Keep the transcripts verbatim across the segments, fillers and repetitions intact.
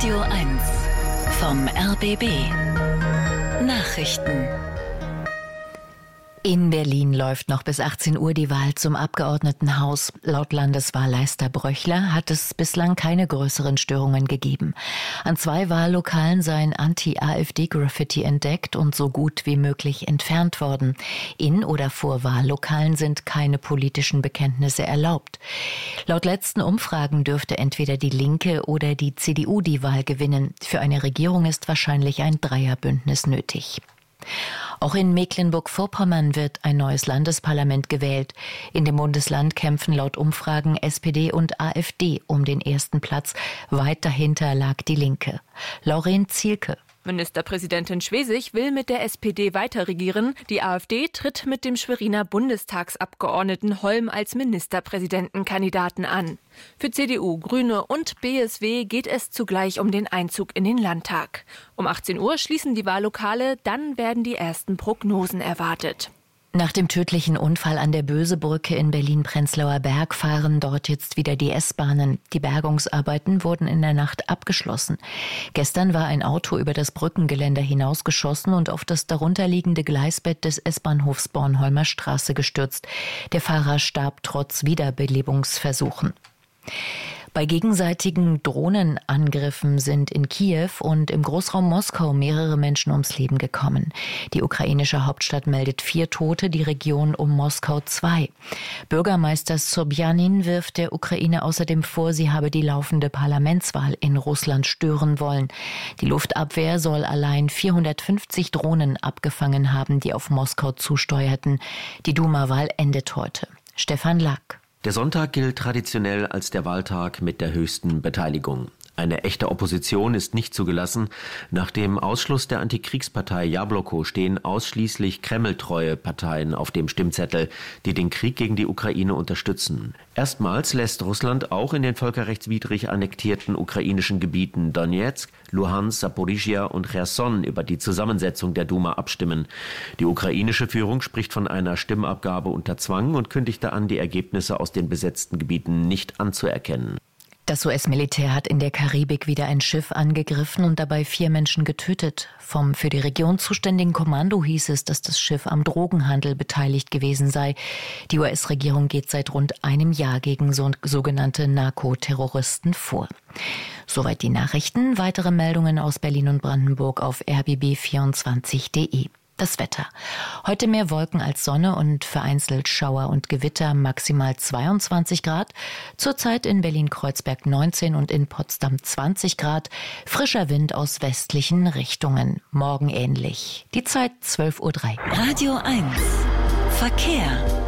Radio eins vom R B B. Nachrichten. In Berlin läuft noch bis achtzehn Uhr die Wahl zum Abgeordnetenhaus. Laut Landeswahlleiter Bröchler hat es bislang keine größeren Störungen gegeben. An zwei Wahllokalen seien Anti-AfD-Graffiti entdeckt und so gut wie möglich entfernt worden. In oder vor Wahllokalen sind keine politischen Bekenntnisse erlaubt. Laut letzten Umfragen dürfte entweder die Linke oder die C D U die Wahl gewinnen. Für eine Regierung ist wahrscheinlich ein Dreierbündnis nötig. Auch in Mecklenburg-Vorpommern wird ein neues Landesparlament gewählt. In dem Bundesland kämpfen laut Umfragen S P D und AfD um den ersten Platz. Weit dahinter lag die Linke. Lauren Zielke. Ministerpräsidentin Schwesig will mit der S P D weiter regieren. Die AfD tritt mit dem Schweriner Bundestagsabgeordneten Holm als Ministerpräsidentenkandidaten an. Für C D U, Grüne und B S W geht es zugleich um den Einzug in den Landtag. Um achtzehn Uhr schließen die Wahllokale, dann werden die ersten Prognosen erwartet. Nach dem tödlichen Unfall an der Bösebrücke in Berlin-Prenzlauer Berg fahren dort jetzt wieder die S-Bahnen. Die Bergungsarbeiten wurden in der Nacht abgeschlossen. Gestern war ein Auto über das Brückengeländer hinausgeschossen und auf das darunterliegende Gleisbett des S-Bahnhofs Bornholmer Straße gestürzt. Der Fahrer starb trotz Wiederbelebungsversuchen. Bei gegenseitigen Drohnenangriffen sind in Kiew und im Großraum Moskau mehrere Menschen ums Leben gekommen. Die ukrainische Hauptstadt meldet vier Tote, die Region um Moskau zwei. Bürgermeister Sobjanin wirft der Ukraine außerdem vor, sie habe die laufende Parlamentswahl in Russland stören wollen. Die Luftabwehr soll allein vierhundertfünfzig Drohnen abgefangen haben, die auf Moskau zusteuerten. Die Duma-Wahl endet heute. Stefan Lack. Der Sonntag gilt traditionell als der Wahltag mit der höchsten Beteiligung. Eine echte Opposition ist nicht zugelassen. Nach dem Ausschluss der Antikriegspartei Jabloko stehen ausschließlich kremltreue Parteien auf dem Stimmzettel, die den Krieg gegen die Ukraine unterstützen. Erstmals lässt Russland auch in den völkerrechtswidrig annektierten ukrainischen Gebieten Donetsk, Luhansk, Saporizhia und Cherson über die Zusammensetzung der Duma abstimmen. Die ukrainische Führung spricht von einer Stimmabgabe unter Zwang und kündigte an, die Ergebnisse aus den besetzten Gebieten nicht anzuerkennen. Das U S-Militär hat in der Karibik wieder ein Schiff angegriffen und dabei vier Menschen getötet. Vom für die Region zuständigen Kommando hieß es, dass das Schiff am Drogenhandel beteiligt gewesen sei. Die U S-Regierung geht seit rund einem Jahr gegen so, sogenannte Narkoterroristen vor. Soweit die Nachrichten. Weitere Meldungen aus Berlin und Brandenburg auf r b b vierundzwanzig punkt de. Das Wetter. Heute mehr Wolken als Sonne und vereinzelt Schauer und Gewitter, maximal zweiundzwanzig Grad. Zurzeit in Berlin-Kreuzberg neunzehn und in Potsdam zwanzig Grad. Frischer Wind aus westlichen Richtungen. Morgen ähnlich. Die Zeit zwölf Uhr drei. Radio eins. Verkehr.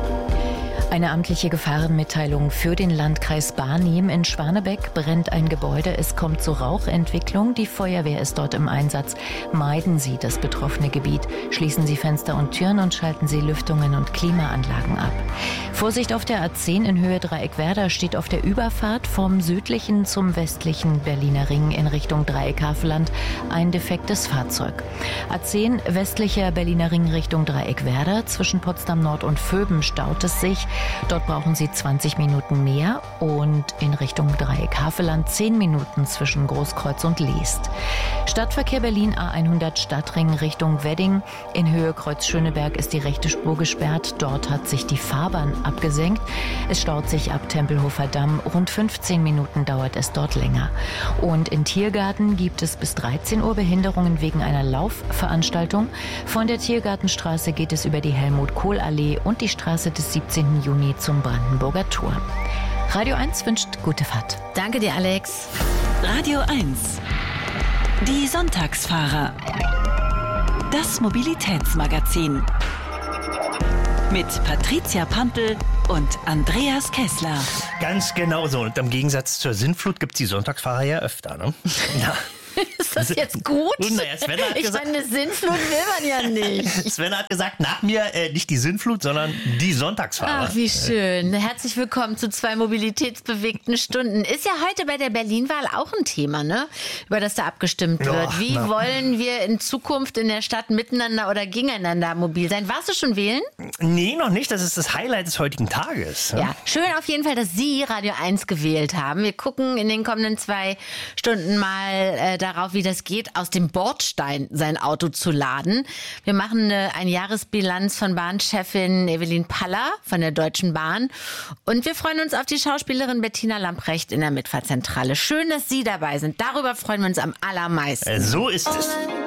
Eine amtliche Gefahrenmitteilung für den Landkreis Barnim. In Schwanebeck brennt ein Gebäude. Es kommt zur Rauchentwicklung. Die Feuerwehr ist dort im Einsatz. Meiden Sie das betroffene Gebiet. Schließen Sie Fenster und Türen und schalten Sie Lüftungen und Klimaanlagen ab. Vorsicht auf der A zehn in Höhe Dreieckwerder steht auf der Überfahrt vom südlichen zum westlichen Berliner Ring in Richtung Dreieck-Havelland ein defektes Fahrzeug. A zehn westlicher Berliner Ring Richtung Dreieckwerder. Zwischen Potsdam Nord und Vöben staut es sich. Dort brauchen Sie zwanzig Minuten mehr und in Richtung Dreieck-Havelland zehn Minuten zwischen Großkreuz und Leest. Stadtverkehr Berlin A hundert Stadtring Richtung Wedding. In Höhe Kreuz-Schöneberg ist die rechte Spur gesperrt. Dort hat sich die Fahrbahn abgesenkt. Es staut sich ab Tempelhofer Damm. Rund fünfzehn Minuten dauert es dort länger. Und in Tiergarten gibt es bis dreizehn Uhr Behinderungen wegen einer Laufveranstaltung. Von der Tiergartenstraße geht es über die Helmut-Kohl-Allee und die Straße des siebzehnten Juni zum Brandenburger Tor. Radio eins wünscht gute Fahrt. Danke dir, Alex. Radio eins. Die Sonntagsfahrer. Das Mobilitätsmagazin. Mit Patricia Pampel und Andreas Kessler. Ganz genau so. Und im Gegensatz zur Sintflut gibt es die Sonntagsfahrer ja öfter, ne? Ja. Ist das jetzt gut? Naja, Sven hat ich gesagt, meine, eine Sinnflut will man ja nicht. Sven hat gesagt, nach mir äh, nicht die Sinnflut, sondern die Sonntagsfahrer. Ach, wie schön. Herzlich willkommen zu zwei mobilitätsbewegten Stunden. Ist ja heute bei der Berlin-Wahl auch ein Thema, ne? Über das da abgestimmt wird. Oh, wie na. wollen wir in Zukunft in der Stadt miteinander oder gegeneinander mobil sein? Warst du schon wählen? Nee, noch nicht. Das ist das Highlight des heutigen Tages. Ja, schön auf jeden Fall, dass Sie Radio eins gewählt haben. Wir gucken in den kommenden zwei Stunden mal äh, darauf, wie das geht, aus dem Bordstein sein Auto zu laden. Wir machen eine, eine Jahresbilanz von Bahnchefin Evelyn Paller von der Deutschen Bahn. Und wir freuen uns auf die Schauspielerin Bettina Lamprecht in der Mitfahrzentrale. Schön, dass Sie dabei sind. Darüber freuen wir uns am allermeisten. Äh, so ist es.